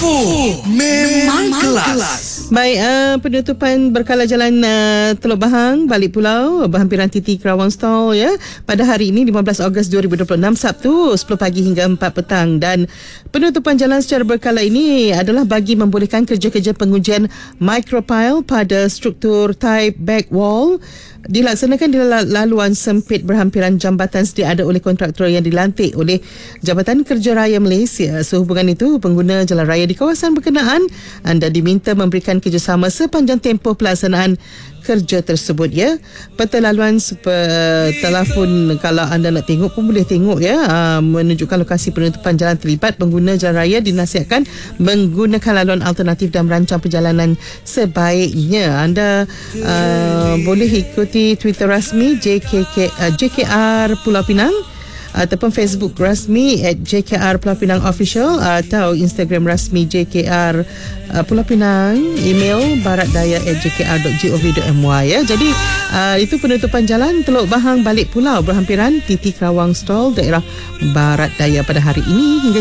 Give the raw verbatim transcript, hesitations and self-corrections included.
Fuh, memang kelas. Baik, uh, penutupan berkala jalan uh, Teluk Bahang balik pulau berhampiran Titi Kerawang Stall ya pada hari ini lima belas Ogos dua ribu dua puluh enam Sabtu sepuluh pagi hingga empat petang, dan penutupan jalan secara berkala ini adalah bagi membolehkan kerja-kerja pengujian micropile pada struktur type back wall dilaksanakan di laluan sempit berhampiran jambatan sedia ada oleh kontraktor yang dilantik oleh Jabatan Kerja Raya Malaysia. Sehubungan itu, pengguna jalan raya di kawasan berkenaan anda diminta memberikan kerjasama sepanjang tempoh pelaksanaan kerja tersebut ya. Peta laluan seper, telefon kalau anda nak tengok pun boleh tengok ya, aa, menunjukkan lokasi penutupan jalan terlibat. Pengguna jalan raya dinasihatkan menggunakan laluan alternatif dan merancang perjalanan sebaiknya. Anda aa, boleh ikuti Twitter rasmi J K K, uh, J K R Pulau Pinang ataupun Facebook rasmi at J K R Pulau Pinang Official atau Instagram rasmi J K R uh, Pulau Pinang, email baratdaya at j k r dot gov dot m y ya. Jadi uh, itu penutupan jalan Teluk Bahang balik pulau berhampiran Titi Kerawang Stall daerah Barat Daya pada hari ini hingga